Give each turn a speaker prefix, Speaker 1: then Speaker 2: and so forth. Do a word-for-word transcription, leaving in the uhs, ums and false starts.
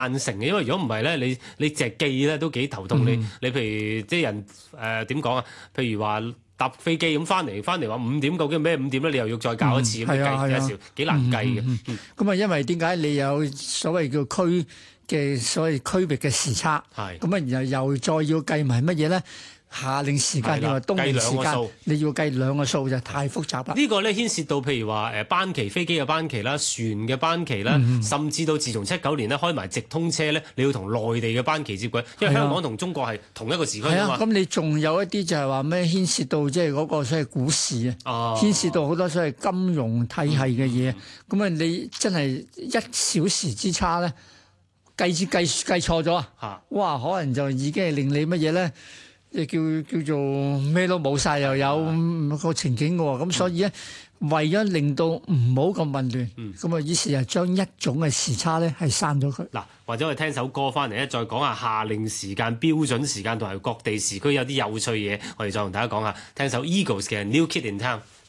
Speaker 1: 贊成嘅，因為如果唔係咧，你你隻記咧都幾頭痛。嗯、你你譬如即係人誒點講啊？譬如話搭飛機咁翻嚟，翻嚟話五點究竟咩五點咧？你又要再搞一次咁、嗯、計有時幾難計嘅。咁啊、嗯嗯
Speaker 2: 嗯，因為點解你有所謂叫區嘅所謂區域嘅時差？係咁啊，然後又再要計埋乜嘢咧？夏令時間定係冬令時間，你要計兩個數就太複雜啦。
Speaker 1: 呢個咧牽涉到譬如話誒班期飛機嘅班期啦、船嘅班期啦，嗯、甚至到自從七九年咧開埋直通車咧，你要同內地嘅班期接軌，因為香港同中國係同一個時區啊嘛。咁
Speaker 2: 你仲有一啲就係話咩牽涉到即係嗰個所謂股市啊，牽涉到好多所謂金融體系嘅嘢。咁啊、嗯，你真係一小時之差咧，計計計錯咗啊！哇，可能就已經係令你乜嘢咧？即叫叫做咩都冇晒，又有個情景嘅喎，咁所以咧，為咗令到唔好咁混亂，咁啊、嗯，於是就將一種嘅時差咧係刪咗佢。嗱，
Speaker 1: 或者我哋聽首歌翻嚟咧，再講下夏令時間、標準時間同埋各地時區有啲有趣嘢，我哋再同大家講下。聽首 Eagles 嘅 New Kid in Town。